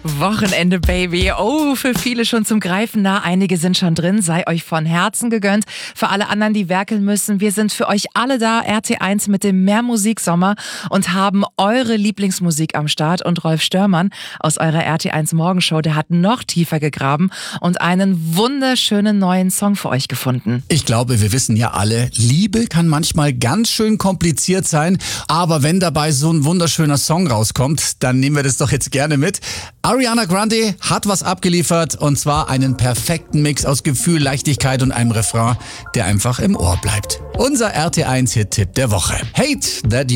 Wochenende, Baby. Oh, für viele schon zum Greifen nah. Einige sind schon drin. Sei euch von Herzen gegönnt. Für alle anderen, die werkeln müssen, wir sind für euch alle da. RT1 mit dem Mehrmusiksommer und haben eure Lieblingsmusik am Start. Und Rolf Störmann aus eurer RT1 Morgenshow, der hat noch tiefer gegraben und einen wunderschönen neuen Song für euch gefunden. Ich glaube, wir wissen ja alle, Liebe kann manchmal ganz schön kompliziert sein. Aber wenn dabei so ein wunderschöner Song rauskommt, dann nehmen wir das doch jetzt gerne mit. Ariana Grande hat was abgeliefert und zwar einen perfekten Mix aus Gefühl, Leichtigkeit und einem Refrain, der einfach im Ohr bleibt. Unser RT1-Hit-Tipp der Woche. Hate That